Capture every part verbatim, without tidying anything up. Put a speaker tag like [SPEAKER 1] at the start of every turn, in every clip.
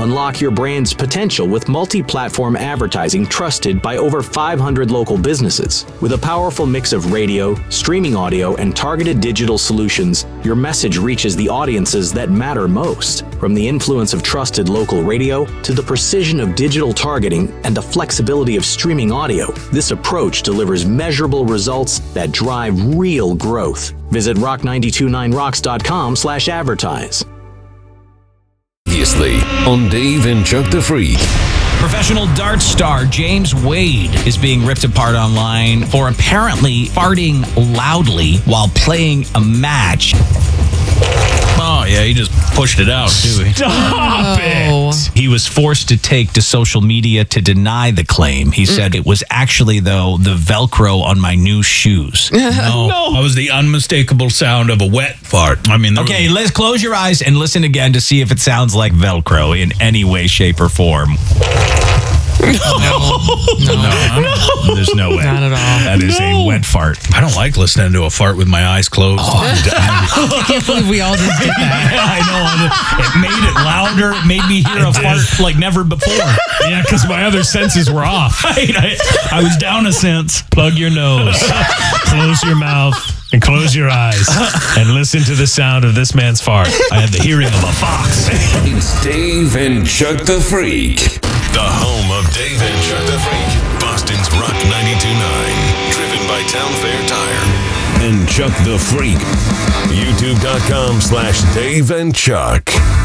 [SPEAKER 1] unlock your brand's potential with multi-platform advertising trusted by over five hundred local businesses. With a powerful mix of radio, streaming audio, and targeted digital solutions, your message reaches the audiences that matter most. From the influence of trusted local radio to the precision of digital targeting and the flexibility of streaming audio, this approach delivers measurable results that drive real growth. Visit rock nine two nine rocks dot com slash advertise.
[SPEAKER 2] Previously on Dave and Chuck the Freak.
[SPEAKER 3] Professional darts star James Wade is being ripped apart online for apparently farting loudly while playing a match. Oh, yeah, he just pushed it out, too.
[SPEAKER 4] Stop it!
[SPEAKER 3] He was forced to take to social media to deny the claim. He said it was actually, though, the Velcro on my new shoes.
[SPEAKER 4] No. no. That was the unmistakable sound of a wet fart. I mean,
[SPEAKER 3] okay, let's close your eyes and listen again to see if it sounds like Velcro in any way, shape, or form.
[SPEAKER 4] No. No. No. no. There's no way.
[SPEAKER 5] Not at all.
[SPEAKER 4] That is no. a wet fart. I don't like listening to a fart with my eyes closed. Oh,
[SPEAKER 5] I can't believe we all just did that.
[SPEAKER 3] I know. It made it louder. It made me hear it a did. fart like never before.
[SPEAKER 4] Yeah, because my other senses were off.
[SPEAKER 3] Right. I, I was down a sense.
[SPEAKER 4] Plug your nose. Close your mouth. And close your eyes and listen to the sound of this man's fart. I had the hearing of a fox.
[SPEAKER 2] It's Dave and Chuck the Freak. The home of Dave and Chuck the Freak. Boston's Rock ninety-two point nine. Driven by Town Fair Tire. And Chuck the Freak. YouTube.com slash Dave and Chuck.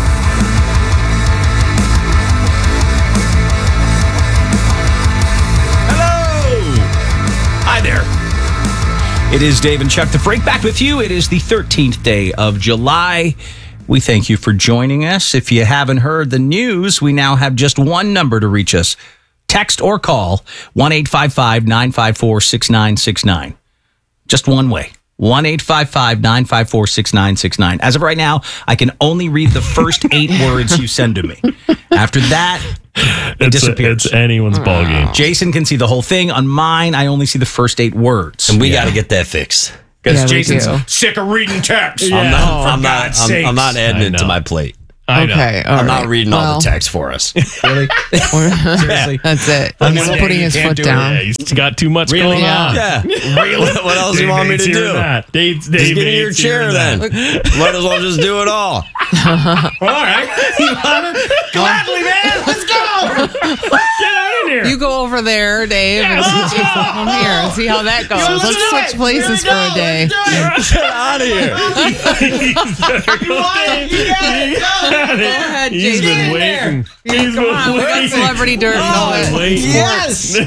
[SPEAKER 3] Hello. Hi there. It is Dave and Chuck the Freak back with you. It is the thirteenth day of July. We thank you for joining us. If you haven't heard the news, we now have just one number to reach us. Text or call one eight five five, nine five four, six nine six nine. Just one way. one eight five five, nine five four, six nine six nine. As of right now, I can only read the first eight words you send to me. After that, it
[SPEAKER 4] it's
[SPEAKER 3] disappears.
[SPEAKER 4] A, it's anyone's ballgame.
[SPEAKER 3] Jason can see the whole thing. On mine, I only see the first eight words.
[SPEAKER 6] And we yeah. got to get that fixed.
[SPEAKER 3] Because
[SPEAKER 5] yeah,
[SPEAKER 3] Jason's sick of reading text.
[SPEAKER 6] Yeah. I'm not,
[SPEAKER 3] oh,
[SPEAKER 6] I'm, not I'm, I'm not adding it to my plate.
[SPEAKER 4] I know.
[SPEAKER 5] Okay, all
[SPEAKER 6] I'm
[SPEAKER 5] right.
[SPEAKER 6] not reading
[SPEAKER 5] well,
[SPEAKER 6] all the text for us.
[SPEAKER 3] Really?
[SPEAKER 5] Seriously? That's it.
[SPEAKER 3] I
[SPEAKER 5] He's
[SPEAKER 3] mean,
[SPEAKER 5] putting
[SPEAKER 3] yeah,
[SPEAKER 5] his foot down.
[SPEAKER 4] Yeah, he's got too much
[SPEAKER 3] Really?
[SPEAKER 4] going
[SPEAKER 5] Yeah.
[SPEAKER 4] on.
[SPEAKER 6] Yeah. Really? What else do you want me to do?
[SPEAKER 4] That. Dave, Dave
[SPEAKER 6] just get in your chair then. Might as well just do it all.
[SPEAKER 3] All right. You want it? Gladly, man. Let's go.
[SPEAKER 4] Get out of here.
[SPEAKER 5] You go over there, Dave, and Jason come here and see how that goes.
[SPEAKER 3] Let's
[SPEAKER 5] Let's
[SPEAKER 3] do
[SPEAKER 5] switch
[SPEAKER 3] it.
[SPEAKER 5] places for a day.
[SPEAKER 6] Get out of here.
[SPEAKER 5] Go ahead,
[SPEAKER 4] He's
[SPEAKER 5] Jason.
[SPEAKER 4] been waiting. He's
[SPEAKER 5] Come
[SPEAKER 4] been
[SPEAKER 5] on, we got
[SPEAKER 4] waiting.
[SPEAKER 5] celebrity dirt and all
[SPEAKER 4] He's been
[SPEAKER 5] that.
[SPEAKER 4] waiting.
[SPEAKER 5] Yes.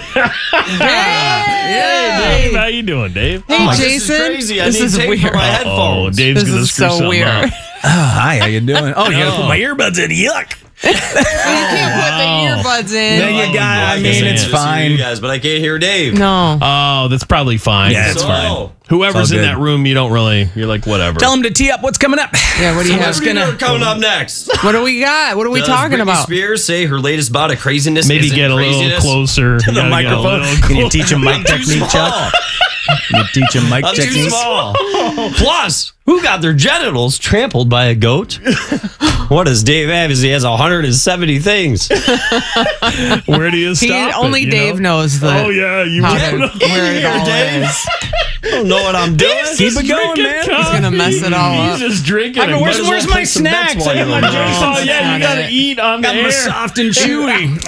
[SPEAKER 4] Hey, Dave, how you doing, Dave?
[SPEAKER 5] Hey,
[SPEAKER 6] Oh,
[SPEAKER 5] Jason.
[SPEAKER 6] This is crazy. I
[SPEAKER 5] This
[SPEAKER 6] need
[SPEAKER 5] is
[SPEAKER 6] tape
[SPEAKER 5] weird.
[SPEAKER 6] for my
[SPEAKER 4] Oh,
[SPEAKER 6] headphones.
[SPEAKER 4] Dave's
[SPEAKER 5] This
[SPEAKER 4] gonna
[SPEAKER 5] is
[SPEAKER 4] screw
[SPEAKER 5] so
[SPEAKER 4] something
[SPEAKER 5] weird.
[SPEAKER 4] up.
[SPEAKER 3] Hi, how you doing? Oh, you gotta put
[SPEAKER 4] Oh.
[SPEAKER 3] my earbuds in. Yuck.
[SPEAKER 5] You can't put the earbuds in.
[SPEAKER 3] There you go. I
[SPEAKER 4] Oh,
[SPEAKER 3] mean,
[SPEAKER 4] I
[SPEAKER 3] it's
[SPEAKER 4] can
[SPEAKER 3] fine.
[SPEAKER 6] You guys, but I can't hear Dave.
[SPEAKER 5] No.
[SPEAKER 4] Oh, that's probably fine.
[SPEAKER 3] Yeah, it's
[SPEAKER 6] So,
[SPEAKER 3] fine.
[SPEAKER 4] Whoever's
[SPEAKER 3] It's all
[SPEAKER 4] in
[SPEAKER 3] good.
[SPEAKER 4] that room, you don't really, you're like, whatever.
[SPEAKER 3] Tell him to tee up what's coming up.
[SPEAKER 5] Yeah, what do you have?
[SPEAKER 6] What's gonna coming up next?
[SPEAKER 5] What do we got? What are we
[SPEAKER 6] Does
[SPEAKER 5] talking
[SPEAKER 6] Britney
[SPEAKER 5] about?
[SPEAKER 6] Spears say her latest bout of craziness.
[SPEAKER 4] Maybe
[SPEAKER 6] isn't
[SPEAKER 4] get a little
[SPEAKER 6] craziness?
[SPEAKER 4] closer
[SPEAKER 3] To the microphone. Can you teach him mic
[SPEAKER 6] I'm too
[SPEAKER 3] technique,
[SPEAKER 6] small.
[SPEAKER 3] Chuck? Can you teach him mic
[SPEAKER 6] I'm too
[SPEAKER 3] technique?
[SPEAKER 6] small. Plus, who got their genitals trampled by a goat? What does Dave have? Is he has one hundred seventy things?
[SPEAKER 4] Where do you
[SPEAKER 5] He,
[SPEAKER 4] stop?
[SPEAKER 5] only
[SPEAKER 4] it, you
[SPEAKER 5] Dave
[SPEAKER 4] know?
[SPEAKER 5] knows the.
[SPEAKER 4] Oh yeah, you
[SPEAKER 5] how
[SPEAKER 4] would
[SPEAKER 5] to,
[SPEAKER 4] know.
[SPEAKER 5] where it all
[SPEAKER 6] Dave.
[SPEAKER 5] is.
[SPEAKER 6] I don't know what I'm doing.
[SPEAKER 3] Keep it going, man.
[SPEAKER 5] He's gonna mess it all up.
[SPEAKER 4] He's just drinking.
[SPEAKER 3] I mean,
[SPEAKER 4] and
[SPEAKER 3] where's,
[SPEAKER 4] might as
[SPEAKER 3] where's
[SPEAKER 4] well
[SPEAKER 3] my
[SPEAKER 4] play some bets
[SPEAKER 3] snacks?
[SPEAKER 4] while
[SPEAKER 3] I got
[SPEAKER 4] you're
[SPEAKER 3] my
[SPEAKER 4] on.
[SPEAKER 3] Jason's.
[SPEAKER 4] Oh yeah, you gotta eat on the
[SPEAKER 3] Got my
[SPEAKER 4] air.
[SPEAKER 3] soft and chewy.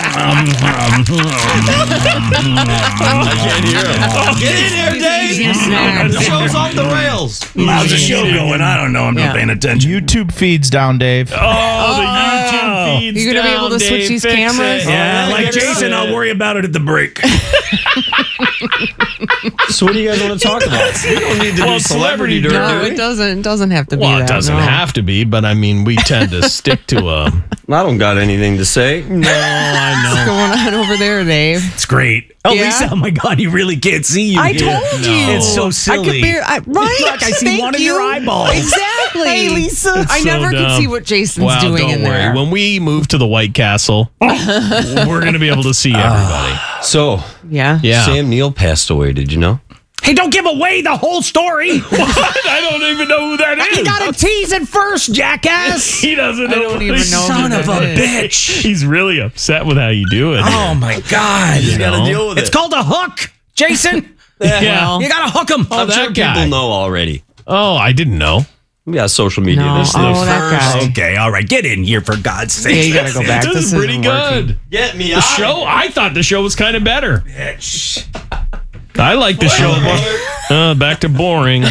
[SPEAKER 6] I can't hear him. Get in here,
[SPEAKER 5] He's eating
[SPEAKER 6] Dave.
[SPEAKER 5] snacks.
[SPEAKER 6] The show's off the rails.
[SPEAKER 3] How's the show going? I don't know. I'm
[SPEAKER 5] Yeah.
[SPEAKER 3] not paying attention.
[SPEAKER 7] YouTube feeds down, Dave.
[SPEAKER 4] Oh, the YouTube feeds.
[SPEAKER 5] You gonna be able to
[SPEAKER 4] down,
[SPEAKER 5] switch
[SPEAKER 4] Dave.
[SPEAKER 5] these
[SPEAKER 4] Fix
[SPEAKER 5] cameras?
[SPEAKER 4] it.
[SPEAKER 3] Yeah,
[SPEAKER 6] Oh,
[SPEAKER 3] like
[SPEAKER 6] get
[SPEAKER 3] Jason,
[SPEAKER 6] it.
[SPEAKER 3] I'll worry about it at the break.
[SPEAKER 6] So what do you guys want to talk about? We don't need to
[SPEAKER 4] Well,
[SPEAKER 6] do celebrity dirt.
[SPEAKER 5] No,
[SPEAKER 6] do
[SPEAKER 5] it
[SPEAKER 6] we?
[SPEAKER 5] doesn't. It doesn't have to be
[SPEAKER 4] Well,
[SPEAKER 5] that.
[SPEAKER 4] it doesn't
[SPEAKER 5] no.
[SPEAKER 4] have to be, but I mean, we tend to stick to a.
[SPEAKER 6] I don't got anything to say.
[SPEAKER 4] No, I
[SPEAKER 5] What's going on over there, Dave?
[SPEAKER 3] It's great. Oh,
[SPEAKER 5] Yeah?
[SPEAKER 3] Lisa, oh my God, you really can't see you
[SPEAKER 5] I
[SPEAKER 3] here.
[SPEAKER 5] told you.
[SPEAKER 3] It's so
[SPEAKER 5] I
[SPEAKER 3] silly.
[SPEAKER 5] could bear, I, right?
[SPEAKER 3] Look, I see
[SPEAKER 5] Thank
[SPEAKER 3] one of
[SPEAKER 5] you.
[SPEAKER 3] your eyeballs.
[SPEAKER 5] Exactly.
[SPEAKER 3] Hey, Lisa.
[SPEAKER 5] I
[SPEAKER 4] so
[SPEAKER 5] never can
[SPEAKER 4] dumb.
[SPEAKER 5] see what Jason's
[SPEAKER 4] Well,
[SPEAKER 5] doing
[SPEAKER 4] don't
[SPEAKER 5] in
[SPEAKER 4] worry.
[SPEAKER 5] there.
[SPEAKER 4] When we move to the White Castle, we're going to be able to see everybody.
[SPEAKER 6] So,
[SPEAKER 5] Yeah.
[SPEAKER 4] Yeah.
[SPEAKER 6] Sam Neill passed away. Did you know?
[SPEAKER 3] Hey, don't give away the whole story.
[SPEAKER 4] What? I don't even know who that is.
[SPEAKER 3] You gotta tease it first, jackass.
[SPEAKER 4] He doesn't know.
[SPEAKER 5] I don't even know.
[SPEAKER 3] Son
[SPEAKER 5] who
[SPEAKER 3] of
[SPEAKER 5] that
[SPEAKER 3] a
[SPEAKER 5] is.
[SPEAKER 3] bitch.
[SPEAKER 4] He's really upset with how you do it.
[SPEAKER 3] Oh my God.
[SPEAKER 6] You got to
[SPEAKER 4] know?
[SPEAKER 6] deal with
[SPEAKER 3] It's
[SPEAKER 6] it.
[SPEAKER 3] called a hook, Jason.
[SPEAKER 4] Yeah.
[SPEAKER 3] You gotta hook him.
[SPEAKER 6] I'm
[SPEAKER 4] that
[SPEAKER 6] sure
[SPEAKER 4] guy.
[SPEAKER 6] people know already.
[SPEAKER 4] Oh, I didn't know.
[SPEAKER 6] We got social media.
[SPEAKER 5] No.
[SPEAKER 6] This is the
[SPEAKER 5] Oh, that guy.
[SPEAKER 3] Okay, all right. Get in here for God's sake.
[SPEAKER 5] Yeah, you gotta go back.
[SPEAKER 4] This,
[SPEAKER 5] This
[SPEAKER 4] is pretty
[SPEAKER 5] isn't
[SPEAKER 4] good.
[SPEAKER 5] working.
[SPEAKER 6] Get me
[SPEAKER 4] The
[SPEAKER 6] out.
[SPEAKER 4] show, I thought the show was kind of better. I like the show more. Uh, back to boring.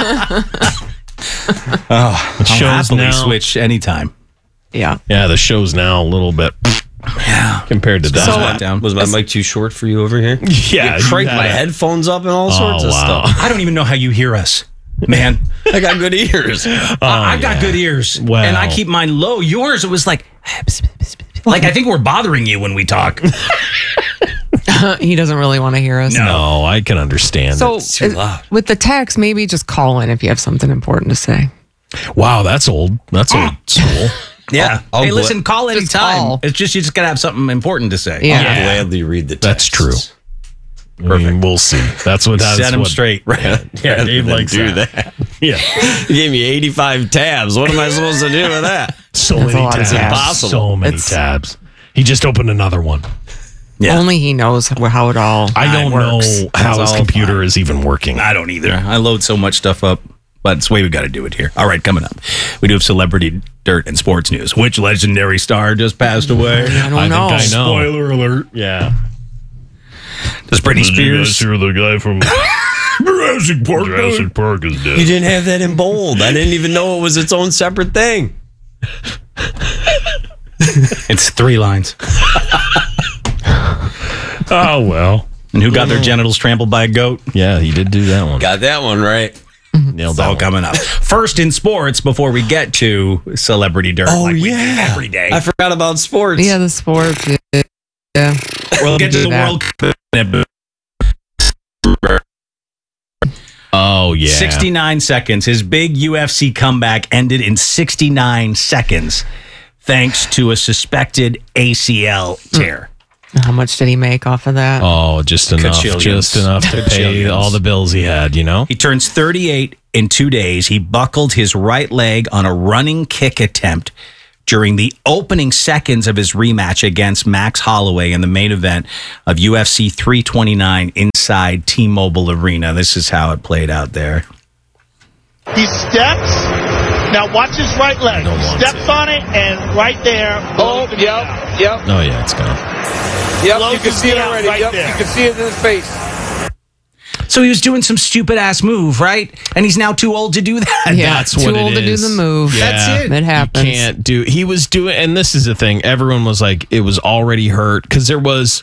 [SPEAKER 3] Oh,
[SPEAKER 4] The show's
[SPEAKER 3] happily
[SPEAKER 4] now,
[SPEAKER 3] switch anytime.
[SPEAKER 5] Yeah.
[SPEAKER 4] yeah, the show's now a little bit
[SPEAKER 3] Yeah.
[SPEAKER 4] compared to that.
[SPEAKER 5] So-
[SPEAKER 3] That down.
[SPEAKER 6] Was my mic too short for you over here?
[SPEAKER 4] yeah,
[SPEAKER 6] You crank
[SPEAKER 4] you
[SPEAKER 6] my
[SPEAKER 4] had a-
[SPEAKER 6] headphones up and all
[SPEAKER 4] Oh,
[SPEAKER 6] sorts of
[SPEAKER 4] wow.
[SPEAKER 6] stuff.
[SPEAKER 3] I don't even know how you hear us, man.
[SPEAKER 6] I got good ears.
[SPEAKER 3] I I've got
[SPEAKER 4] yeah.
[SPEAKER 3] good ears,
[SPEAKER 4] Well.
[SPEAKER 3] and I keep mine low. Yours, it was like, like I think we're bothering you when we talk.
[SPEAKER 5] He doesn't really want to hear us.
[SPEAKER 4] No, I can understand.
[SPEAKER 5] So
[SPEAKER 6] It's too
[SPEAKER 5] is-
[SPEAKER 6] loud.
[SPEAKER 5] with the text, maybe just call in if you have something important to say.
[SPEAKER 4] it. Wow, that's old. That's old school.
[SPEAKER 3] Yeah.
[SPEAKER 6] I'll
[SPEAKER 3] hey,
[SPEAKER 6] gla-
[SPEAKER 3] listen, call
[SPEAKER 5] Just
[SPEAKER 3] anytime.
[SPEAKER 5] call.
[SPEAKER 3] It's just you just gotta have something important to say.
[SPEAKER 5] Yeah.
[SPEAKER 6] I'll
[SPEAKER 4] Yeah.
[SPEAKER 6] gladly read the text.
[SPEAKER 4] That's true. I mean, we'll see. That's what that's
[SPEAKER 3] Set them
[SPEAKER 4] what,
[SPEAKER 3] straight. Right.
[SPEAKER 4] Yeah, Dave
[SPEAKER 6] Then
[SPEAKER 4] likes
[SPEAKER 6] do
[SPEAKER 4] that.
[SPEAKER 6] that.
[SPEAKER 4] Yeah,
[SPEAKER 6] You gave me eighty-five tabs. What am I supposed to do with that?
[SPEAKER 4] so
[SPEAKER 5] That's a
[SPEAKER 4] many
[SPEAKER 5] lot of
[SPEAKER 4] tabs.
[SPEAKER 5] tabs.
[SPEAKER 6] Impossible.
[SPEAKER 4] So many
[SPEAKER 5] It's-
[SPEAKER 4] tabs. He just opened another one.
[SPEAKER 3] Yeah.
[SPEAKER 5] Only he knows how how it all
[SPEAKER 4] I don't
[SPEAKER 5] works.
[SPEAKER 4] know how
[SPEAKER 3] It's
[SPEAKER 4] his
[SPEAKER 3] all
[SPEAKER 4] computer
[SPEAKER 3] fine.
[SPEAKER 4] is even working.
[SPEAKER 3] I don't either. I load so much stuff up, but it's the way we got to do it here. All right, coming up, we do have celebrity dirt and sports news. Which legendary star just passed away?
[SPEAKER 5] I don't
[SPEAKER 4] I
[SPEAKER 5] know.
[SPEAKER 4] think I know.
[SPEAKER 3] Spoiler alert.
[SPEAKER 4] Yeah.
[SPEAKER 3] Does Britney Spears?
[SPEAKER 4] sure the guy from
[SPEAKER 3] Jurassic Park.
[SPEAKER 4] Jurassic Park is
[SPEAKER 6] You
[SPEAKER 4] dead?
[SPEAKER 6] didn't have that in bold. I didn't even know it was its own separate thing.
[SPEAKER 3] It's three lines.
[SPEAKER 4] Oh well.
[SPEAKER 3] And who got their genitals trampled by a goat?
[SPEAKER 4] Yeah, he did do that one.
[SPEAKER 6] Got that one right.
[SPEAKER 4] Nailed
[SPEAKER 3] It's
[SPEAKER 4] that
[SPEAKER 3] all
[SPEAKER 4] one.
[SPEAKER 3] coming up. First in sports, before we get to celebrity dirt,
[SPEAKER 6] Oh,
[SPEAKER 3] like we do
[SPEAKER 6] yeah.
[SPEAKER 3] every day.
[SPEAKER 6] I forgot about sports.
[SPEAKER 5] Yeah, the sports. Yeah.
[SPEAKER 3] We'll get to
[SPEAKER 5] do
[SPEAKER 3] the
[SPEAKER 5] that.
[SPEAKER 3] World Cup.
[SPEAKER 4] Oh yeah.
[SPEAKER 3] sixty-nine seconds. His big U F C comeback ended in sixty-nine seconds, thanks to a suspected A C L tear.
[SPEAKER 5] How much did he make off of that?
[SPEAKER 4] Oh, just enough.
[SPEAKER 3] Kajillions.
[SPEAKER 4] Just enough to pay
[SPEAKER 3] Kajillions.
[SPEAKER 4] all the bills he had. You know.
[SPEAKER 3] He turns thirty-eight in two days. He buckled his right leg on a running kick attempt during the opening seconds of his rematch against Max Holloway in the main event of U F C three twenty-nine inside T-Mobile Arena. This is how it played out there.
[SPEAKER 7] He steps. Now watch his right leg.
[SPEAKER 4] don't want
[SPEAKER 7] Steps on it, and right there.
[SPEAKER 8] Oh,
[SPEAKER 7] blows the knee
[SPEAKER 8] yep,
[SPEAKER 7] out.
[SPEAKER 8] yep,
[SPEAKER 4] Oh yeah, it's gone.
[SPEAKER 8] yep.
[SPEAKER 7] Blows
[SPEAKER 8] You can
[SPEAKER 7] his
[SPEAKER 8] see it
[SPEAKER 7] knee out
[SPEAKER 8] already.
[SPEAKER 7] right
[SPEAKER 8] Yep,
[SPEAKER 7] there.
[SPEAKER 8] you can see it in his face.
[SPEAKER 3] So he was doing some stupid ass move, right? And he's now too old to do that.
[SPEAKER 5] yeah,
[SPEAKER 4] That's
[SPEAKER 5] too
[SPEAKER 4] what it
[SPEAKER 5] old to do
[SPEAKER 4] is.
[SPEAKER 5] the move.
[SPEAKER 4] Yeah.
[SPEAKER 5] It happens.
[SPEAKER 4] You can't do. He was doing, and this is the thing. Everyone was like, it was already hurt because there was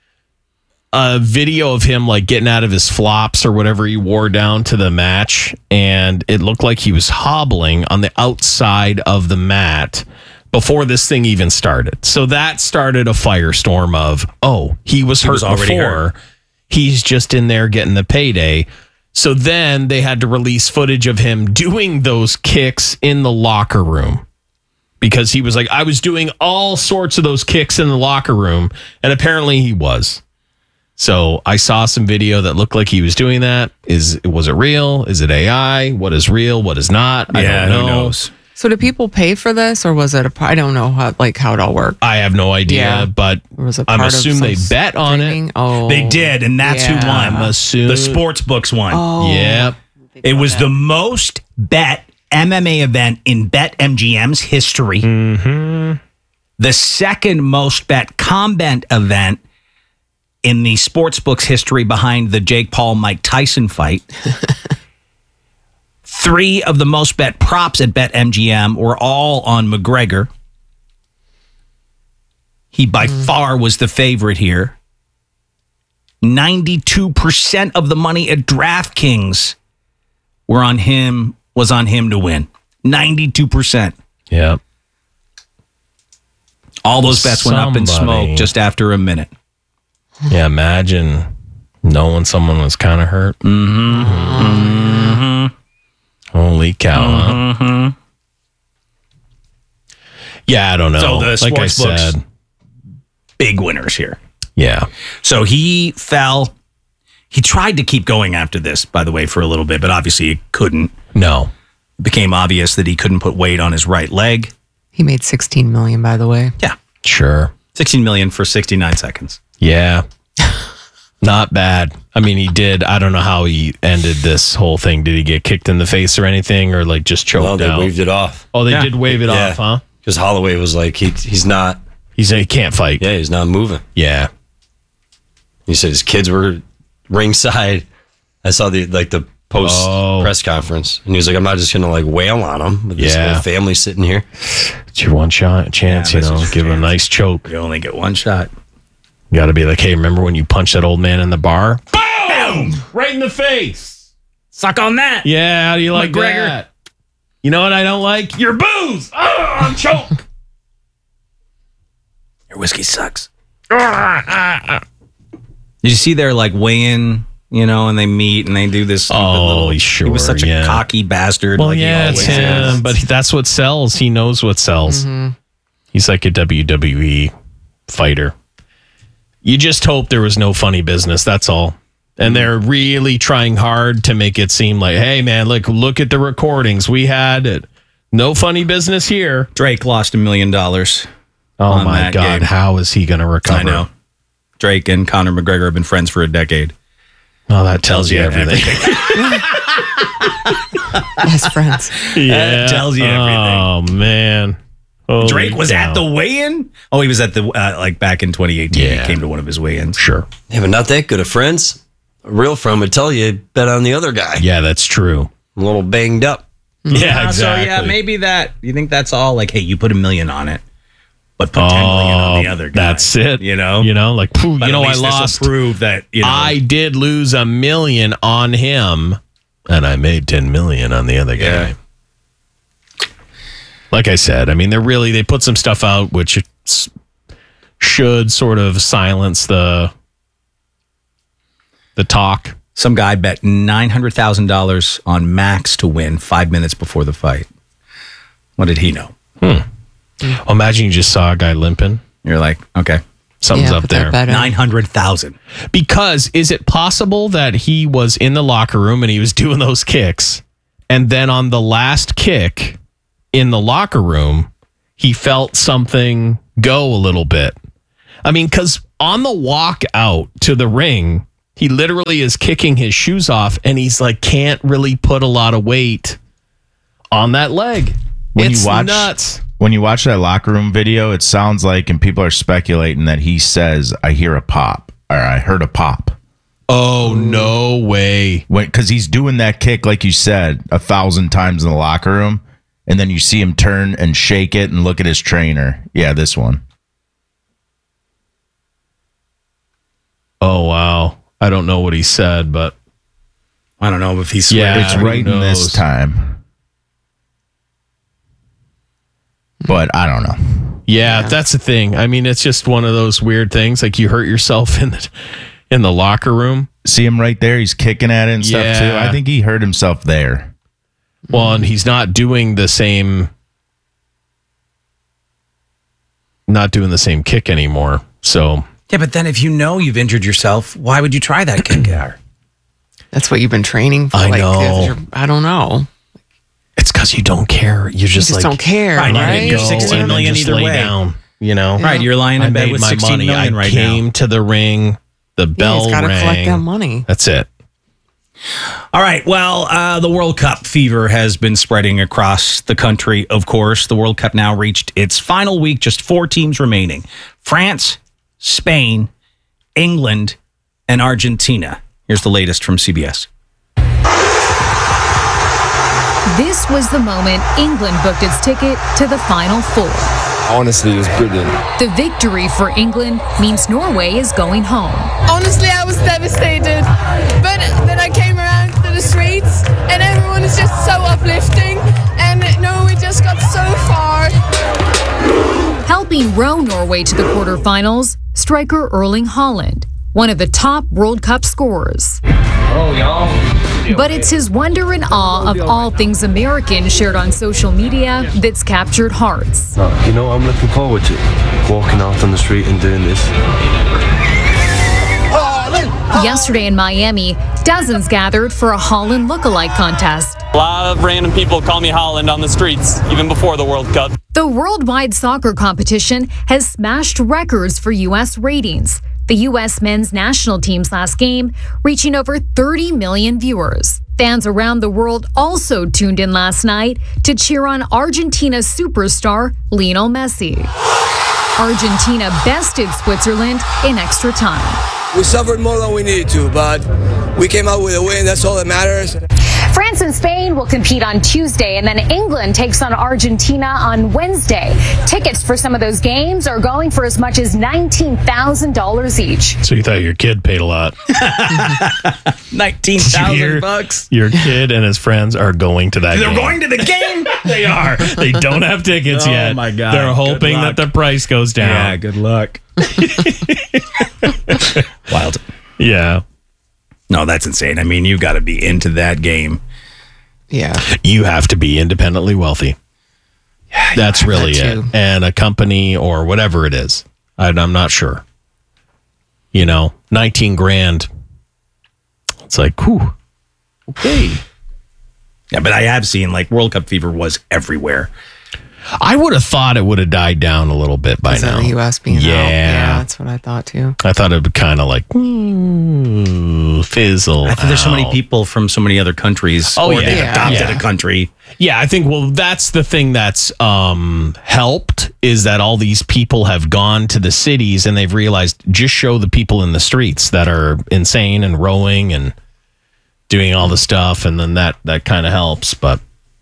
[SPEAKER 4] a video of him like getting out of his flops or whatever he wore down to the match, and it looked like he was hobbling on the outside of the mat before this thing even started. So that started a firestorm of, oh, he was hurt
[SPEAKER 3] was already
[SPEAKER 4] before.
[SPEAKER 3] hurt.
[SPEAKER 4] He's just in there getting the payday. So then they had to release footage of him doing those kicks in the locker room because he was like, I was doing all sorts of those kicks in the locker room. And apparently he was. So I saw some video that looked like he was doing that. Is was it real? Is it A I? What is real? What is not? I
[SPEAKER 3] Yeah,
[SPEAKER 4] don't know.
[SPEAKER 3] who knows?
[SPEAKER 5] So do people pay for this, or was it a? I don't know how like how it all worked.
[SPEAKER 4] I have no idea,
[SPEAKER 5] Yeah.
[SPEAKER 4] but
[SPEAKER 5] Or was it
[SPEAKER 4] I'm
[SPEAKER 5] part of
[SPEAKER 4] assuming
[SPEAKER 5] some
[SPEAKER 4] they bet on it.
[SPEAKER 5] streaming? Oh,
[SPEAKER 3] They did, and that's who
[SPEAKER 5] Yeah.
[SPEAKER 3] won.
[SPEAKER 4] I'm assuming-
[SPEAKER 3] The sports books won.
[SPEAKER 5] Oh,
[SPEAKER 4] Yep.
[SPEAKER 3] It was the most bet M M A event in BetMGM's history.
[SPEAKER 4] Mm-hmm.
[SPEAKER 3] The second most bet combat event in the sportsbooks history behind the Jake Paul Mike Tyson fight. Three of the most bet props at BetMGM were all on McGregor. He by far was the favorite here. ninety-two percent of the money at DraftKings were on him, was on him to win. ninety-two percent.
[SPEAKER 4] Yep.
[SPEAKER 3] All those bets went up in
[SPEAKER 4] Somebody-
[SPEAKER 3] smoke just after a minute.
[SPEAKER 4] Yeah, imagine knowing someone was kind of hurt. Mm-hmm. Mm-hmm. Holy cow.
[SPEAKER 3] Mm-hmm.
[SPEAKER 4] Huh? Yeah, I don't know.
[SPEAKER 3] So the
[SPEAKER 4] like I
[SPEAKER 3] sports books-
[SPEAKER 4] said,
[SPEAKER 3] Big winners here.
[SPEAKER 4] yeah.
[SPEAKER 3] So he fell. He tried to keep going after this, by the way, for a little bit, but obviously he couldn't.
[SPEAKER 4] No.
[SPEAKER 3] It became obvious that he couldn't put weight on his right leg.
[SPEAKER 5] He made sixteen million dollars, by the way.
[SPEAKER 3] Yeah.
[SPEAKER 4] Sure.
[SPEAKER 3] sixteen million dollars for sixty-nine seconds.
[SPEAKER 4] Yeah. Not bad. I mean, he did. I don't know how he ended this whole thing. Did he get kicked in the face or anything, or like just choked
[SPEAKER 6] Well, they
[SPEAKER 4] out?
[SPEAKER 6] waved it off.
[SPEAKER 4] Oh, they
[SPEAKER 3] Yeah.
[SPEAKER 4] did wave it
[SPEAKER 6] Yeah.
[SPEAKER 4] off, huh?
[SPEAKER 6] Because Holloway was like, he he's not,
[SPEAKER 4] He's he can't fight.
[SPEAKER 6] yeah, he's not moving.
[SPEAKER 4] Yeah.
[SPEAKER 6] He said his kids were ringside. I saw the like the post
[SPEAKER 4] Oh.
[SPEAKER 6] press conference, and he was like, "I'm not just gonna like wail on him with this
[SPEAKER 4] Yeah.
[SPEAKER 6] whole family sitting here."
[SPEAKER 4] It's your one shot chance,
[SPEAKER 3] Yeah,
[SPEAKER 4] you
[SPEAKER 3] this
[SPEAKER 4] know.
[SPEAKER 3] is
[SPEAKER 4] Give him a
[SPEAKER 3] chance.
[SPEAKER 4] nice choke.
[SPEAKER 3] You only get one shot.
[SPEAKER 4] You got to be like, hey, remember when you punched that old man in the bar? Boom! Right in the face.
[SPEAKER 3] Suck on that.
[SPEAKER 4] Yeah, how do you like
[SPEAKER 3] McGregor.
[SPEAKER 4] that? You know what I don't like? Your booze. Oh, I'm choked.
[SPEAKER 3] Your whiskey sucks. Did you see their like weigh-in, you know, and they meet and they do this? stupid
[SPEAKER 4] Oh,
[SPEAKER 3] little,
[SPEAKER 4] sure,
[SPEAKER 3] He was such a
[SPEAKER 4] yeah.
[SPEAKER 3] cocky bastard.
[SPEAKER 4] Well,
[SPEAKER 3] like he
[SPEAKER 4] yeah, it's
[SPEAKER 3] always is.
[SPEAKER 4] him, but that's what sells. He knows what sells. He's like a W W E fighter. You just hope there was no funny business. That's all. And they're really trying hard to make it seem like, hey, man, look, look at the recordings. We had it. No funny business here.
[SPEAKER 3] Drake lost a million dollars.
[SPEAKER 4] Oh,
[SPEAKER 3] on
[SPEAKER 4] my
[SPEAKER 3] that
[SPEAKER 4] God.
[SPEAKER 3] game.
[SPEAKER 4] How is he going to recover?
[SPEAKER 3] I know. Drake and Conor McGregor have been friends for a decade.
[SPEAKER 4] Oh, that tells you everything.
[SPEAKER 5] Best friends.
[SPEAKER 4] Yeah.
[SPEAKER 3] tells you everything.
[SPEAKER 4] Oh, man. Holy
[SPEAKER 3] Drake was
[SPEAKER 4] cow.
[SPEAKER 3] at the weigh-in? Oh, he was at the, uh, like back in twenty eighteen.
[SPEAKER 4] Yeah.
[SPEAKER 3] He came to one of his weigh-ins.
[SPEAKER 4] Sure.
[SPEAKER 6] Yeah, but not that good of friends. A real friend would tell you, bet on the other guy.
[SPEAKER 4] Yeah, that's true.
[SPEAKER 6] I'm a little banged up.
[SPEAKER 4] Yeah,
[SPEAKER 3] Uh,
[SPEAKER 4] exactly.
[SPEAKER 3] So, yeah, maybe that. You think that's all? Like, hey, you put a million on it, but put ten million on the other guy.
[SPEAKER 4] Oh, That's it.
[SPEAKER 3] You know?
[SPEAKER 4] You know, like, phew,
[SPEAKER 3] But
[SPEAKER 4] you know,
[SPEAKER 3] at
[SPEAKER 4] I
[SPEAKER 3] least this'll
[SPEAKER 4] lost.
[SPEAKER 3] prove that, you know.
[SPEAKER 4] I did lose a million on him, and I made ten million on the other guy.
[SPEAKER 3] Yeah.
[SPEAKER 4] Like I said, I mean, they're really they put some stuff out which s- should sort of silence the the talk.
[SPEAKER 3] Some guy bet nine hundred thousand dollars on Max to win five minutes before the fight. What did he know?
[SPEAKER 4] Oh, imagine you just saw a guy limping.
[SPEAKER 3] You're like, okay,
[SPEAKER 4] Something's
[SPEAKER 5] Yeah,
[SPEAKER 4] up
[SPEAKER 5] put that
[SPEAKER 4] there.
[SPEAKER 5] bet in.
[SPEAKER 3] nine hundred thousand.
[SPEAKER 4] Because is it possible that he was in the locker room and he was doing those kicks, and then on the last kick in the locker room, he felt something go a little bit? I mean, because on the walk out to the ring, he literally is kicking his shoes off, and he's like, can't really put a lot of weight on that leg.
[SPEAKER 9] When
[SPEAKER 4] it's
[SPEAKER 9] you watch,
[SPEAKER 4] nuts.
[SPEAKER 9] When you watch that locker room video, it sounds like, and people are speculating that he says, "I hear a pop," or "I heard a pop."
[SPEAKER 4] Oh, no way.
[SPEAKER 9] Because he's doing that kick, like you said, a thousand times in the locker room, and then you see him turn and shake it and look at his trainer. Yeah, this one.
[SPEAKER 4] Oh, wow. I don't know what he said, but
[SPEAKER 3] I don't know if he's
[SPEAKER 4] Yeah.
[SPEAKER 9] It's
[SPEAKER 4] who
[SPEAKER 9] right in this
[SPEAKER 4] knows?
[SPEAKER 9] time. But I don't know.
[SPEAKER 4] yeah, that's the thing. I mean, it's just one of those weird things. Like you hurt yourself in the in the locker room.
[SPEAKER 9] See him right there? He's kicking at it and stuff too.
[SPEAKER 4] Yeah.
[SPEAKER 9] I think he hurt himself there.
[SPEAKER 4] Well, and he's not doing the same not doing the same kick anymore. So
[SPEAKER 3] Yeah, but then if you know you've injured yourself, why would you try that kick there?
[SPEAKER 5] That's what you've been training for.
[SPEAKER 4] I
[SPEAKER 5] like,
[SPEAKER 4] know.
[SPEAKER 5] you're- I don't know.
[SPEAKER 4] it's because you don't care. You're
[SPEAKER 5] You
[SPEAKER 4] just,
[SPEAKER 5] just
[SPEAKER 4] like
[SPEAKER 5] don't care,
[SPEAKER 3] Right,
[SPEAKER 5] right?
[SPEAKER 3] you're- you're
[SPEAKER 4] go
[SPEAKER 3] sixteen
[SPEAKER 4] and then
[SPEAKER 3] million
[SPEAKER 4] just
[SPEAKER 3] either
[SPEAKER 4] lay
[SPEAKER 3] way.
[SPEAKER 4] down. You know,
[SPEAKER 3] Right, you're lying in
[SPEAKER 4] I
[SPEAKER 3] bed
[SPEAKER 4] made
[SPEAKER 3] with
[SPEAKER 4] my
[SPEAKER 3] sixteen
[SPEAKER 4] money.
[SPEAKER 3] million
[SPEAKER 4] I
[SPEAKER 3] right
[SPEAKER 4] came
[SPEAKER 3] now.
[SPEAKER 4] to the ring. The
[SPEAKER 5] Yeah,
[SPEAKER 4] bell
[SPEAKER 5] he's got to
[SPEAKER 4] rang.
[SPEAKER 5] collect that money.
[SPEAKER 4] That's it.
[SPEAKER 3] All right. Well, uh, the World Cup fever has been spreading across the country, of course. The World Cup now reached its final week, just four teams remaining: France, Spain, England, and Argentina. Here's the latest from C B S.
[SPEAKER 10] This was the moment England booked its ticket to the Final Four.
[SPEAKER 8] Honestly, it was brilliant.
[SPEAKER 10] The victory for England means Norway is going home.
[SPEAKER 11] Honestly, I was devastated. But then I came around to the streets and everyone is just so uplifting. And Norway just got so far.
[SPEAKER 10] Helping row Norway to the quarterfinals, striker Erling Haaland, one of the top World Cup scorers.
[SPEAKER 8] Oh, y'all.
[SPEAKER 10] But it's his wonder and awe of all things American shared on social media that's captured hearts.
[SPEAKER 12] No, you know what I'm looking forward to? Walking out on the street and doing this.
[SPEAKER 7] Haaland!
[SPEAKER 10] Yesterday in Miami, dozens gathered for a Haaland lookalike contest.
[SPEAKER 12] A lot of random people call me Haaland on the streets, even before the World Cup.
[SPEAKER 10] The worldwide soccer competition has smashed records for U S ratings. The U S men's national team's last game reaching over thirty million viewers. Fans around the world also tuned in last night to cheer on Argentina superstar Lionel Messi. Argentina bested Switzerland in extra time.
[SPEAKER 13] We suffered more than we needed to, but we came out with a win. That's all that matters.
[SPEAKER 10] France and Spain will compete on Tuesday, and then England takes on Argentina on Wednesday. Tickets for some of those games are going for as much as nineteen thousand dollars each.
[SPEAKER 4] So you thought your kid paid a lot?
[SPEAKER 3] nineteen thousand bucks.
[SPEAKER 4] Your kid and his friends are going to that
[SPEAKER 3] They're
[SPEAKER 4] game.
[SPEAKER 3] going to the game?
[SPEAKER 4] They are. They don't have tickets
[SPEAKER 3] Oh,
[SPEAKER 4] yet.
[SPEAKER 3] my God.
[SPEAKER 4] They're hoping that the price goes down.
[SPEAKER 3] Yeah, good luck. Wild.
[SPEAKER 4] Yeah.
[SPEAKER 3] No, that's insane. I mean, you got to be into that game.
[SPEAKER 5] Yeah.
[SPEAKER 4] You have to be independently wealthy.
[SPEAKER 3] Yeah,
[SPEAKER 4] That's really
[SPEAKER 5] that
[SPEAKER 4] it.
[SPEAKER 5] too.
[SPEAKER 4] And a company or whatever it is. I, I'm not sure. You know, nineteen grand. It's like, whew. Okay.
[SPEAKER 3] Yeah, but I have seen like World Cup fever was everywhere.
[SPEAKER 4] I would have thought it would have died down a little bit by
[SPEAKER 5] Is that
[SPEAKER 4] now.
[SPEAKER 5] the U S being out?
[SPEAKER 4] Yeah.
[SPEAKER 5] Yeah, that's what I thought too.
[SPEAKER 4] I thought it would kind of like mm, fizzle.
[SPEAKER 3] I think there's so many
[SPEAKER 4] out.
[SPEAKER 3] people from so many other countries.
[SPEAKER 4] Oh,
[SPEAKER 3] or
[SPEAKER 4] yeah.
[SPEAKER 3] they've
[SPEAKER 5] Yeah.
[SPEAKER 3] adopted
[SPEAKER 4] Yeah.
[SPEAKER 3] a country.
[SPEAKER 4] Yeah, I think, well, that's the thing that's um, helped is that all these people have gone to the cities and they've realized just show the people in the streets that are insane and rowing and doing all the stuff. And then that, that kind of helps. But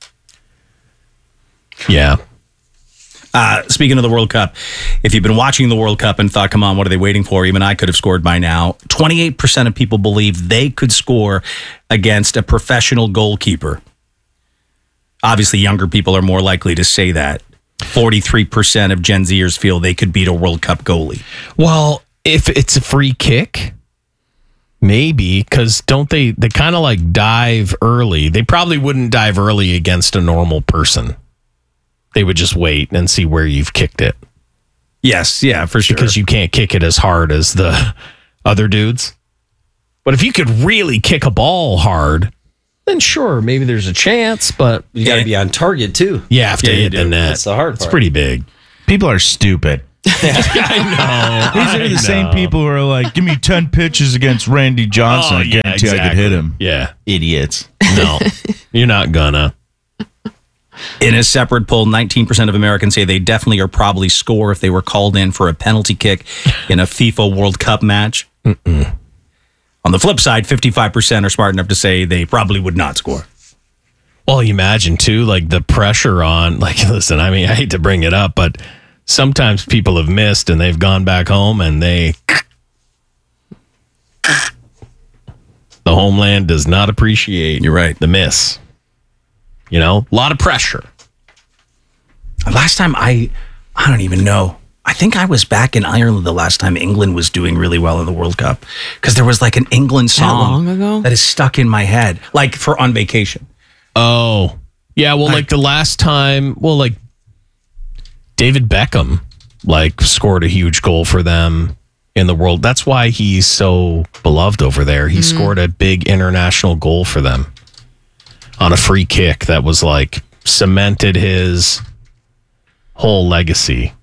[SPEAKER 4] yeah.
[SPEAKER 3] Uh, speaking of the World Cup, if you've been watching the World Cup and thought, come on, what are they waiting for? Even I could have scored by now. twenty-eight percent of people believe they could score against a professional goalkeeper. Obviously, younger people are more likely to say that. forty-three percent of Gen Zers feel they could beat a World Cup goalie.
[SPEAKER 4] Well, if it's a free kick, maybe, because don't they, they kind of like dive early. They probably wouldn't dive early against a normal person. They would just wait and see where you've kicked it.
[SPEAKER 3] Yes, yeah, for sure.
[SPEAKER 4] Because you can't kick it as hard as the other dudes. But if you could really kick a ball hard, then sure, maybe there's a chance, but
[SPEAKER 6] You got to be on target, too.
[SPEAKER 4] you have to
[SPEAKER 3] Yeah, you
[SPEAKER 4] hit the
[SPEAKER 3] do.
[SPEAKER 4] net.
[SPEAKER 6] That's the hard
[SPEAKER 4] It's
[SPEAKER 6] part.
[SPEAKER 4] pretty big.
[SPEAKER 9] People are stupid.
[SPEAKER 4] I know.
[SPEAKER 9] These are
[SPEAKER 4] I
[SPEAKER 9] the same
[SPEAKER 4] know.
[SPEAKER 9] people who are like, give me ten pitches against Randy Johnson.
[SPEAKER 4] Oh,
[SPEAKER 9] I
[SPEAKER 4] yeah,
[SPEAKER 9] guarantee I could
[SPEAKER 4] exactly.
[SPEAKER 9] hit him.
[SPEAKER 4] Yeah.
[SPEAKER 9] Idiots.
[SPEAKER 4] No, you're not gonna.
[SPEAKER 3] In a separate poll, nineteen percent of Americans say they definitely or probably score if they were called in for a penalty kick in a FIFA World Cup match. Mm-mm. On the flip side, fifty-five percent are smart enough to say they probably would not score.
[SPEAKER 4] Well, you imagine too, like the pressure on, like, listen, I mean, I hate to bring it up, but sometimes people have missed and they've gone back home and they, the homeland does not appreciate
[SPEAKER 3] You're right.
[SPEAKER 4] the miss. You know, a lot of pressure.
[SPEAKER 3] Last time I, I don't even know. I think I was back in Ireland the last time England was doing really well in the World Cup because there was like an England song
[SPEAKER 5] long ago?
[SPEAKER 3] that is stuck in my head, like for On Vacation.
[SPEAKER 4] Oh, yeah. Well, like the last time, well, like David Beckham, like scored a huge goal for them in the world. That's why he's so beloved over there. He
[SPEAKER 5] Mm-hmm.
[SPEAKER 4] scored a big international goal for them on a free kick that was like cemented his whole legacy.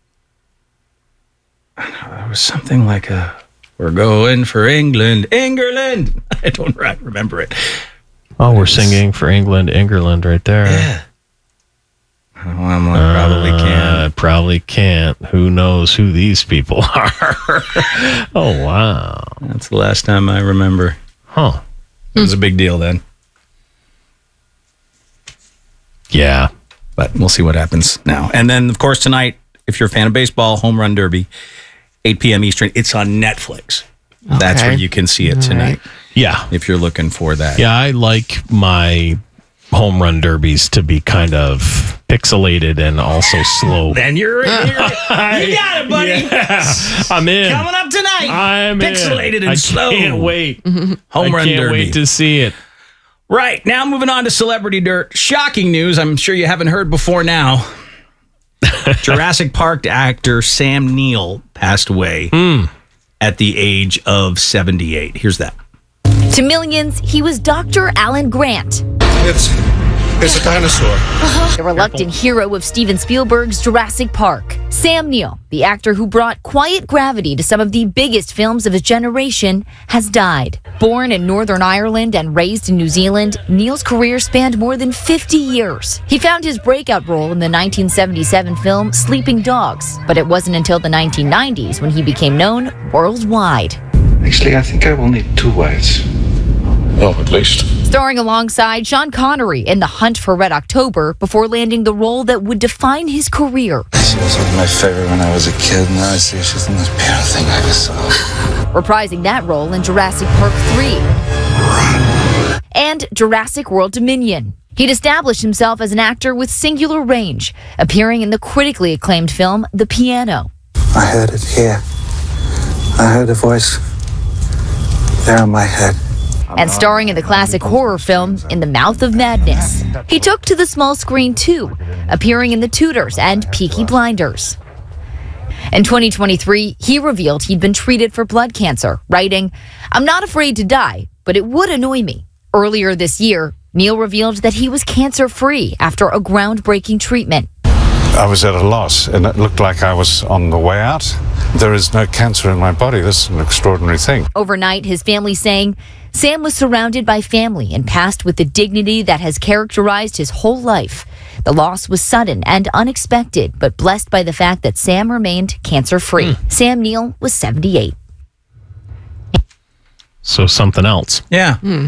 [SPEAKER 3] It was something like a, we're going for England, England. I don't right, remember it.
[SPEAKER 4] Oh, we're singing for England, England right there.
[SPEAKER 3] Yeah. Oh, I'm like, probably
[SPEAKER 4] Uh,
[SPEAKER 3] can't.
[SPEAKER 4] probably can't. Who knows who these people are? Oh, wow.
[SPEAKER 3] That's the last time I remember.
[SPEAKER 4] Huh.
[SPEAKER 3] It was a big deal then.
[SPEAKER 4] Yeah.
[SPEAKER 3] But we'll see what happens now. And then, of course, tonight, if you're a fan of baseball, Home Run Derby, eight p.m. Eastern. It's on Netflix. That's
[SPEAKER 5] Okay.
[SPEAKER 3] where you can see it
[SPEAKER 5] All
[SPEAKER 3] tonight.
[SPEAKER 5] right.
[SPEAKER 4] Yeah.
[SPEAKER 3] If you're looking for that.
[SPEAKER 4] Yeah, I like my home run derbies to be kind of pixelated and also slow.
[SPEAKER 3] Then you're, you're you got it, buddy.
[SPEAKER 4] Yeah, I'm in.
[SPEAKER 3] Coming up tonight.
[SPEAKER 4] I'm
[SPEAKER 3] Pixelated
[SPEAKER 4] in.
[SPEAKER 3] and
[SPEAKER 4] I
[SPEAKER 3] slow.
[SPEAKER 4] can't wait.
[SPEAKER 3] Home
[SPEAKER 4] I
[SPEAKER 3] Run
[SPEAKER 4] can't
[SPEAKER 3] Derby.
[SPEAKER 4] wait to see it.
[SPEAKER 3] Right. Now moving on to Celebrity Dirt. Shocking news. I'm sure you haven't heard before now. Jurassic Park actor Sam Neill passed away
[SPEAKER 4] Mm.
[SPEAKER 3] at the age of seventy-eight. Here's that.
[SPEAKER 14] To millions, he was Doctor Alan Grant.
[SPEAKER 15] It's, it's a dinosaur.
[SPEAKER 14] The reluctant hero of Steven Spielberg's Jurassic Park. Sam Neill, the actor who brought quiet gravity to some of the biggest films of his generation, has died. Born in Northern Ireland and raised in New Zealand, Neill's career spanned more than fifty years. He found his breakout role in the nineteen seventy-seven film Sleeping Dogs, but it wasn't until the nineteen nineties when he became known worldwide.
[SPEAKER 16] Actually, I think I will need two wives.
[SPEAKER 15] Oh, at least.
[SPEAKER 14] Starring alongside Sean Connery in The Hunt for Red October before landing the role that would define his career.
[SPEAKER 16] She was like my favorite when I was a kid. Now I see she's the most beautiful thing I ever saw.
[SPEAKER 14] Reprising that role in Jurassic Park three. And Jurassic World Dominion. He'd established himself as an actor with singular range, appearing in the critically acclaimed film The Piano.
[SPEAKER 16] I heard it here. I heard a voice there in my head.
[SPEAKER 14] And starring in the classic horror film In the Mouth of Madness. He took to the small screen too, appearing in The Tudors and Peaky Blinders. In twenty twenty-three, he revealed he'd been treated for blood cancer, writing, "I'm not afraid to die, but it would annoy me." Earlier this year, Neill revealed that he was cancer-free after a groundbreaking treatment.
[SPEAKER 17] I was at a loss, and it looked like I was on the way out. There is no cancer in my body. This is an extraordinary thing.
[SPEAKER 14] Overnight, his family saying, Sam was surrounded by family and passed with the dignity that has characterized his whole life. The loss was sudden and unexpected, but blessed by the fact that Sam remained cancer-free. Mm. Sam Neill was seventy-eight.
[SPEAKER 4] So something else.
[SPEAKER 3] Yeah. Hmm.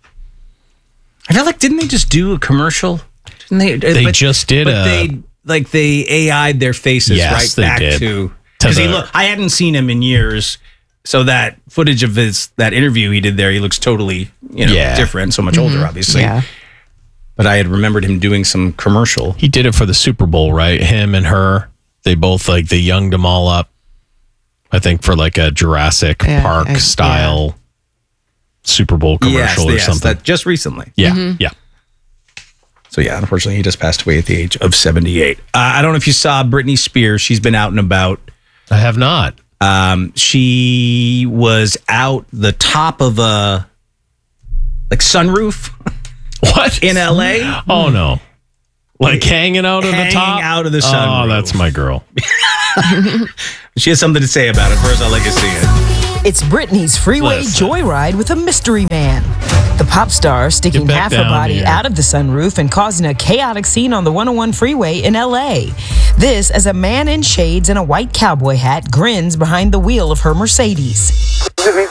[SPEAKER 3] I feel like, didn't they just do a commercial? Didn't they?
[SPEAKER 4] They
[SPEAKER 3] but,
[SPEAKER 4] just did
[SPEAKER 3] but
[SPEAKER 4] a...
[SPEAKER 3] They, like, they A I'd their faces
[SPEAKER 4] yes,
[SPEAKER 3] right
[SPEAKER 4] they
[SPEAKER 3] back
[SPEAKER 4] did.
[SPEAKER 3] to...
[SPEAKER 4] To
[SPEAKER 3] Because
[SPEAKER 4] the,
[SPEAKER 3] he look, I hadn't seen him in years, so that footage of his that interview he did there, he looks totally, you know,
[SPEAKER 4] Yeah.
[SPEAKER 3] different, so much
[SPEAKER 5] Mm-hmm.
[SPEAKER 3] older, obviously.
[SPEAKER 5] Yeah.
[SPEAKER 3] But I had remembered him doing some commercial.
[SPEAKER 4] He did it for the Super Bowl, right? Him and her, they both like they younged them all up. I think for like a Jurassic
[SPEAKER 5] Yeah,
[SPEAKER 4] Park
[SPEAKER 5] I- yeah.
[SPEAKER 4] style Super Bowl commercial
[SPEAKER 3] yes,
[SPEAKER 4] or
[SPEAKER 3] yes,
[SPEAKER 4] something.
[SPEAKER 3] that just recently.
[SPEAKER 4] yeah,
[SPEAKER 5] Mm-hmm.
[SPEAKER 4] yeah.
[SPEAKER 3] So yeah, unfortunately, he just passed away at the age of seventy-eight. Uh, I don't know if you saw Britney Spears. She's been out and about.
[SPEAKER 4] I have not.
[SPEAKER 3] Um, she was out the top of a like sunroof.
[SPEAKER 4] What?
[SPEAKER 3] In L A?
[SPEAKER 4] Oh no. Like hanging out of the
[SPEAKER 3] Hanging
[SPEAKER 4] top?
[SPEAKER 3] out of the sunroof.
[SPEAKER 4] Oh, that's my girl.
[SPEAKER 3] She has something to say about it. First, I'll let you see it.
[SPEAKER 18] It's Britney's freeway
[SPEAKER 4] Listen.
[SPEAKER 18] joyride with a mystery man. The pop star sticking
[SPEAKER 4] Get back
[SPEAKER 18] half her
[SPEAKER 4] down
[SPEAKER 18] body
[SPEAKER 4] here.
[SPEAKER 18] out of the sunroof and causing a chaotic scene on the one oh one freeway in L A. This as a man in shades and a white cowboy hat grins behind the wheel of her Mercedes.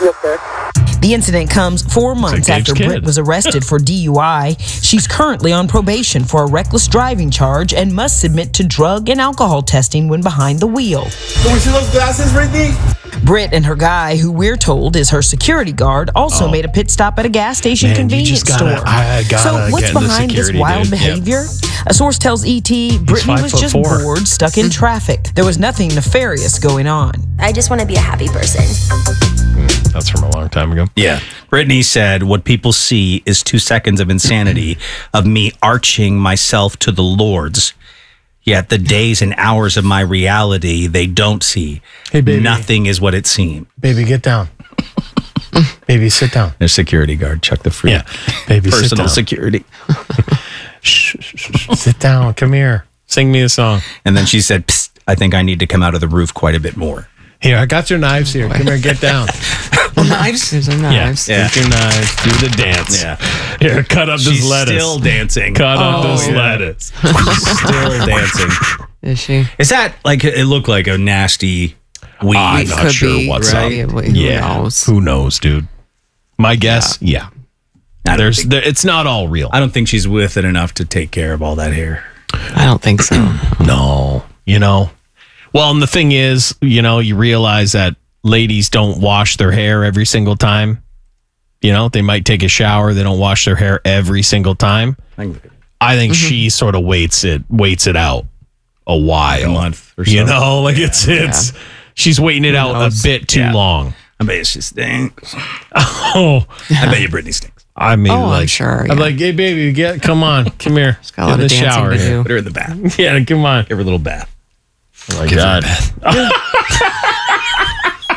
[SPEAKER 18] The incident comes four months
[SPEAKER 4] Dave's
[SPEAKER 18] after
[SPEAKER 4] kid.
[SPEAKER 18] Britt was arrested for D U I. She's currently on probation for a reckless driving charge and must submit to drug and alcohol testing when behind the wheel.
[SPEAKER 7] Can we see those glasses, Brittany?
[SPEAKER 18] Britt and her guy, who we're told is her security guard, also
[SPEAKER 4] Oh.
[SPEAKER 18] made a pit stop at a gas station
[SPEAKER 4] Man, you
[SPEAKER 18] convenience
[SPEAKER 4] just gotta-
[SPEAKER 18] store.
[SPEAKER 4] I gotta
[SPEAKER 18] so what's
[SPEAKER 4] get in the
[SPEAKER 18] behind this
[SPEAKER 4] security,
[SPEAKER 18] wild
[SPEAKER 4] dude. Yep.
[SPEAKER 18] behavior? A source tells E T Brittany
[SPEAKER 4] five
[SPEAKER 18] was
[SPEAKER 4] foot
[SPEAKER 18] just
[SPEAKER 4] four.
[SPEAKER 18] bored, stuck in traffic. There was nothing nefarious going on.
[SPEAKER 19] I just want to be a happy person.
[SPEAKER 4] That's from a long time ago.
[SPEAKER 3] Yeah. Brittany said, what people see is two seconds of insanity of me arching myself to the Lord's. Yet the days and hours of my reality, they don't see.
[SPEAKER 4] Hey, baby.
[SPEAKER 3] Nothing is what it seems.
[SPEAKER 4] Baby, get down. Baby, sit down.
[SPEAKER 3] There's security guard, Chuck the Freak.
[SPEAKER 4] Yeah. Baby, sit
[SPEAKER 3] Personal
[SPEAKER 4] down.
[SPEAKER 3] security.
[SPEAKER 4] Shh, shh, shh, shh. Sit down. Come here. Sing me a song.
[SPEAKER 3] And then she said, Psst, I think I need to come out of the roof quite a bit more.
[SPEAKER 4] Here, I got your knives here. Come here, get down.
[SPEAKER 5] Knives? There's no knives.
[SPEAKER 3] Yeah.
[SPEAKER 4] Get your knives. Do the dance.
[SPEAKER 3] Yeah.
[SPEAKER 4] Here, cut up
[SPEAKER 3] She's
[SPEAKER 4] this lettuce.
[SPEAKER 3] still dancing.
[SPEAKER 4] Cut up
[SPEAKER 5] Oh,
[SPEAKER 4] this
[SPEAKER 5] yeah.
[SPEAKER 4] lettuce.
[SPEAKER 3] She's still dancing.
[SPEAKER 5] Is she?
[SPEAKER 3] Is that like, it looked like a nasty weed?
[SPEAKER 4] I'm
[SPEAKER 5] It
[SPEAKER 4] not
[SPEAKER 5] could
[SPEAKER 4] sure
[SPEAKER 5] be,
[SPEAKER 4] what's
[SPEAKER 5] right?
[SPEAKER 4] up.
[SPEAKER 5] Who
[SPEAKER 4] yeah.
[SPEAKER 5] knows?
[SPEAKER 4] Who knows, dude? My guess, yeah.
[SPEAKER 3] I don't
[SPEAKER 4] There's,
[SPEAKER 3] think-
[SPEAKER 4] there, it's not all real.
[SPEAKER 3] I don't think she's with it enough to take care of all that hair.
[SPEAKER 5] I don't think so.
[SPEAKER 4] No, you know. Well, and the thing is, you know, you realize that ladies don't wash their hair every single time. You know, they might take a shower, they don't wash their hair every single time. I think she sort of waits it waits it out a while,
[SPEAKER 3] A month or
[SPEAKER 4] You
[SPEAKER 3] so.
[SPEAKER 4] know, like it's it's she's waiting it out
[SPEAKER 5] knows?
[SPEAKER 4] a bit too
[SPEAKER 3] Yeah.
[SPEAKER 4] long.
[SPEAKER 3] I bet she stinks.
[SPEAKER 4] Oh,
[SPEAKER 3] I bet you Brittany stinks.
[SPEAKER 4] I mean,
[SPEAKER 5] Oh, I'm
[SPEAKER 4] like,
[SPEAKER 5] sure,
[SPEAKER 4] I'm
[SPEAKER 5] yeah.
[SPEAKER 4] like, hey, baby, get come on, come here,
[SPEAKER 5] got a lot
[SPEAKER 4] get in
[SPEAKER 5] of
[SPEAKER 4] the
[SPEAKER 5] dancing
[SPEAKER 4] shower
[SPEAKER 5] to
[SPEAKER 4] here.
[SPEAKER 5] do.
[SPEAKER 3] Put her in the bath.
[SPEAKER 4] Yeah, come on.
[SPEAKER 3] Give her a little bath.
[SPEAKER 4] Oh my God.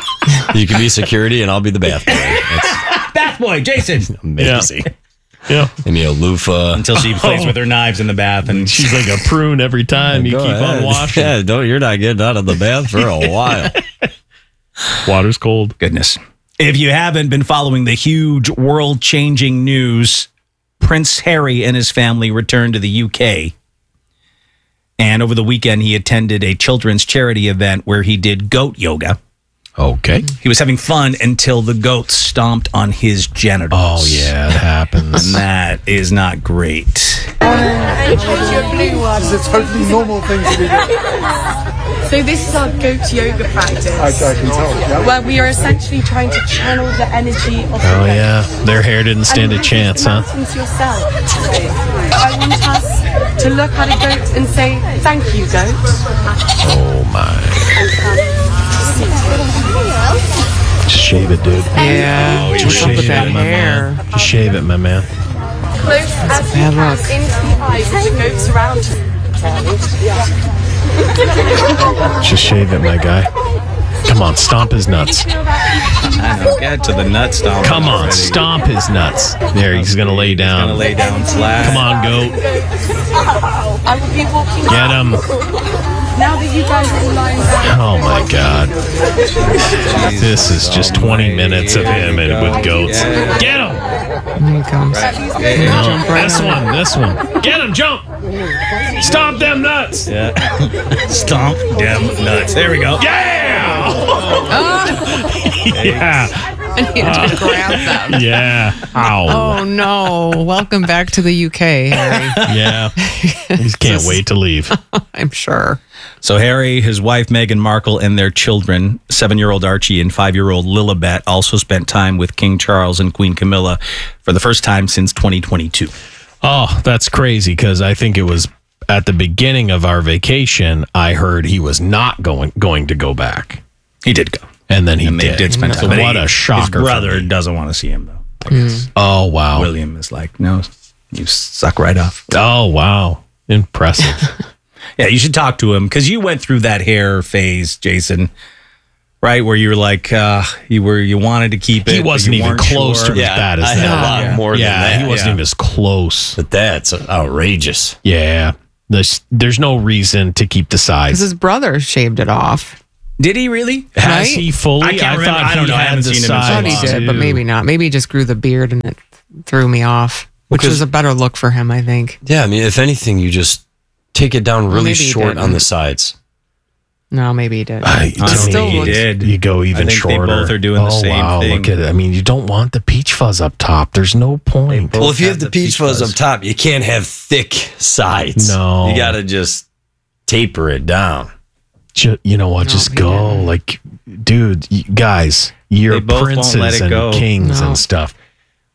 [SPEAKER 6] You can be security, and I'll be the bath boy. That's
[SPEAKER 3] Bath boy, Jason.
[SPEAKER 6] amazing.
[SPEAKER 4] Yeah.
[SPEAKER 6] Give me a loofah.
[SPEAKER 3] Until she plays
[SPEAKER 4] Oh.
[SPEAKER 3] with her knives in the bath, and
[SPEAKER 4] She's like a prune every time you
[SPEAKER 6] Go
[SPEAKER 4] keep
[SPEAKER 6] ahead.
[SPEAKER 4] on washing.
[SPEAKER 6] Yeah, don't, you're not getting out of the bath for a while.
[SPEAKER 4] Water's cold.
[SPEAKER 3] Goodness. If you haven't been following the huge world-changing news, Prince Harry and his family returned to the U K. And over the weekend, he attended a children's charity event where he did goat yoga.
[SPEAKER 4] Okay.
[SPEAKER 3] He was having fun until the goat stomped on his genitals.
[SPEAKER 4] Oh, yeah, it happens.
[SPEAKER 3] And that is not great.
[SPEAKER 7] It's a totally normal thing to do.
[SPEAKER 11] So this is our goat yoga practice.
[SPEAKER 7] I, I can tell. Yeah.
[SPEAKER 11] Where we are essentially trying to channel the energy of the
[SPEAKER 4] Oh,
[SPEAKER 11] goat.
[SPEAKER 4] yeah. Their hair didn't stand a chance, huh?
[SPEAKER 11] Into yourself. I want us to look at a goat and say, thank you, goat.
[SPEAKER 4] Oh, my. Just shave it, dude.
[SPEAKER 5] Yeah.
[SPEAKER 4] Just
[SPEAKER 5] What's up
[SPEAKER 4] shave
[SPEAKER 5] with that
[SPEAKER 4] it, my
[SPEAKER 5] hair?
[SPEAKER 4] man. Just shave it, my man.
[SPEAKER 11] Close as you
[SPEAKER 5] bad
[SPEAKER 11] can
[SPEAKER 5] luck.
[SPEAKER 11] into the eyes of the goats around you.
[SPEAKER 4] Just shave it, my guy. Come on, stomp his nuts.
[SPEAKER 3] I know, get to the nut stomp.
[SPEAKER 4] Come on,
[SPEAKER 3] already.
[SPEAKER 4] stomp his nuts. There, he's going to lay
[SPEAKER 3] He's
[SPEAKER 4] down.
[SPEAKER 3] gonna lay down flat.
[SPEAKER 4] Come on, goat.
[SPEAKER 11] I will be walking.
[SPEAKER 4] Get him.
[SPEAKER 11] Now that you guys are all lying down.
[SPEAKER 4] Oh, my God. This is just twenty minutes of him and with goats. Get him.
[SPEAKER 5] Here he comes.
[SPEAKER 4] No,
[SPEAKER 5] Jump right
[SPEAKER 4] this
[SPEAKER 5] on
[SPEAKER 4] one, this one. Get him, jump. Stomp them nuts.
[SPEAKER 3] Yeah. Stomp them nuts. There we go.
[SPEAKER 4] Yeah. Yeah.
[SPEAKER 5] I need to grab them.
[SPEAKER 4] Yeah. Ow.
[SPEAKER 5] Oh, no. Welcome back to the U K, Harry.
[SPEAKER 4] Yeah. He can't wait to leave.
[SPEAKER 5] I'm sure.
[SPEAKER 3] So Harry, his wife Meghan Markle, and their children, seven-year-old Archie and five-year-old Lilibet, also spent time with King Charles and Queen Camilla for the first time since twenty twenty-two.
[SPEAKER 4] Oh, that's crazy because I think it was at the beginning of our vacation, I heard he was not going going to go back.
[SPEAKER 3] He did go.
[SPEAKER 4] And then he
[SPEAKER 3] and
[SPEAKER 4] did.
[SPEAKER 3] they did spend time.
[SPEAKER 4] So
[SPEAKER 3] But
[SPEAKER 4] what
[SPEAKER 3] he-
[SPEAKER 4] a shocker.
[SPEAKER 3] His
[SPEAKER 4] for
[SPEAKER 3] brother
[SPEAKER 4] me.
[SPEAKER 3] doesn't want to see him, though. I guess.
[SPEAKER 4] Oh, wow.
[SPEAKER 3] William is like, no, you suck right off.
[SPEAKER 4] Oh, wow. Impressive.
[SPEAKER 3] Yeah, you should talk to him because you went through that hair phase, Jason, right? Where you were like, uh, you were you wanted to keep it.
[SPEAKER 4] He
[SPEAKER 3] but
[SPEAKER 4] wasn't
[SPEAKER 3] you
[SPEAKER 4] even
[SPEAKER 3] weren't
[SPEAKER 4] close
[SPEAKER 3] sure.
[SPEAKER 4] to as bad as
[SPEAKER 6] I
[SPEAKER 4] that.
[SPEAKER 6] had a lot
[SPEAKER 3] Yeah.
[SPEAKER 6] more
[SPEAKER 4] yeah,
[SPEAKER 6] than that.
[SPEAKER 4] he wasn't
[SPEAKER 3] yeah.
[SPEAKER 4] even as close.
[SPEAKER 6] But that's outrageous.
[SPEAKER 4] Yeah. There's, there's no reason to keep the
[SPEAKER 5] Because
[SPEAKER 4] size.
[SPEAKER 5] his brother shaved it off.
[SPEAKER 3] Did he really?
[SPEAKER 4] Has
[SPEAKER 5] right?
[SPEAKER 4] he fully?
[SPEAKER 3] I can't remember.
[SPEAKER 4] thought
[SPEAKER 3] I don't
[SPEAKER 4] he
[SPEAKER 3] know. I
[SPEAKER 4] had
[SPEAKER 3] haven't
[SPEAKER 4] the
[SPEAKER 3] seen him in so
[SPEAKER 5] I thought
[SPEAKER 4] sides
[SPEAKER 5] he did, but
[SPEAKER 4] too.
[SPEAKER 5] maybe not. Maybe he just grew the beard and it threw me off, which
[SPEAKER 6] Because-
[SPEAKER 5] was a better look for him, I think.
[SPEAKER 6] Yeah, I mean, if anything, you just take it down really
[SPEAKER 5] maybe he
[SPEAKER 6] short
[SPEAKER 5] didn't.
[SPEAKER 6] on the sides.
[SPEAKER 5] No, maybe he did.
[SPEAKER 4] I
[SPEAKER 3] I
[SPEAKER 4] don't
[SPEAKER 3] think
[SPEAKER 5] still
[SPEAKER 3] he
[SPEAKER 5] looks-
[SPEAKER 3] did.
[SPEAKER 4] You go even
[SPEAKER 3] I think
[SPEAKER 4] shorter.
[SPEAKER 3] They both are doing the
[SPEAKER 4] oh,
[SPEAKER 3] same
[SPEAKER 4] wow,
[SPEAKER 3] thing.
[SPEAKER 4] Look at it. I mean, you don't want the peach fuzz up top. There's no point.
[SPEAKER 3] both
[SPEAKER 6] Well, if you
[SPEAKER 3] have
[SPEAKER 6] have the
[SPEAKER 3] the
[SPEAKER 6] peach
[SPEAKER 3] peach
[SPEAKER 6] fuzz
[SPEAKER 3] fuzz.
[SPEAKER 6] up top, you can't have thick sides.
[SPEAKER 4] No.
[SPEAKER 6] You got to just taper it down.
[SPEAKER 4] Ju- you know what?
[SPEAKER 5] No,
[SPEAKER 4] Just
[SPEAKER 5] he
[SPEAKER 4] go.
[SPEAKER 5] didn't.
[SPEAKER 4] Like, dude, you guys, you're
[SPEAKER 3] They both won't
[SPEAKER 4] princes
[SPEAKER 3] let it
[SPEAKER 4] and
[SPEAKER 3] go.
[SPEAKER 4] kings
[SPEAKER 5] No.
[SPEAKER 4] and stuff.